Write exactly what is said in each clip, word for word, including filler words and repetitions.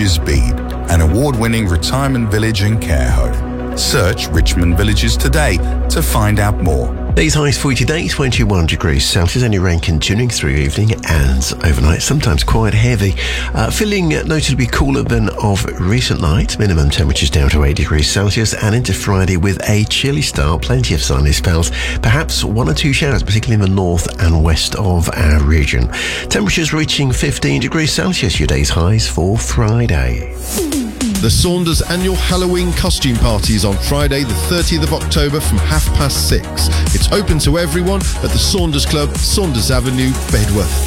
Villages Bede, an award-winning retirement village and care home. Search Richmond Villages today to find out more. These highs for you today, twenty-one degrees Celsius, only rain continuing through evening and overnight, sometimes quite heavy. Uh, feeling notably cooler than of recent nights, minimum temperatures down to eight degrees Celsius, and into Friday with a chilly start, plenty of sunny spells, perhaps one or two showers, particularly in the north and west of our region. Temperatures reaching fifteen degrees Celsius, your day's highs for Friday. The Saunders annual Halloween costume party is on Friday the thirtieth of October from half past six. It's open to everyone at the Saunders Club, Saunders Avenue, Bedworth.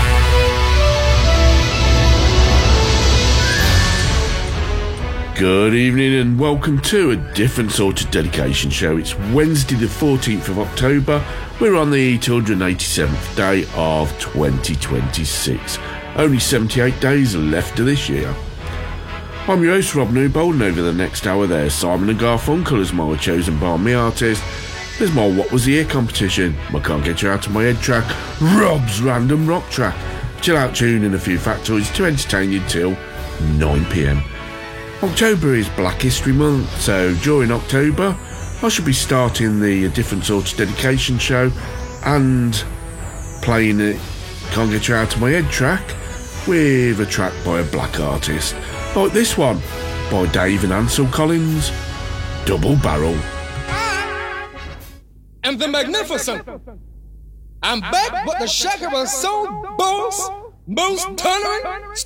Good evening and welcome to a different sort of dedication show. It's Wednesday the fourteenth of October. We're on the two hundred eighty-seventh day of twenty twenty-six. Only seventy-eight days left of this year. I'm your host Rob Newbold, and over the next hour there's Simon and Garfunkel as my chosen bar me artist. There's my What Was The Year competition, my Can't Get You Out of My Head track, Rob's Random Rock track, chill out tune and a few factoids to entertain you till nine p m. October is Black History Month, so during October I should be starting the different sort of dedication show and playing it Can't Get You Out of My Head track with a track by a black artist, like this one by Dave and Ansel Collins, Double Barrel. And the magnificent. I'm back, but the shaker was so boss, most tolerant,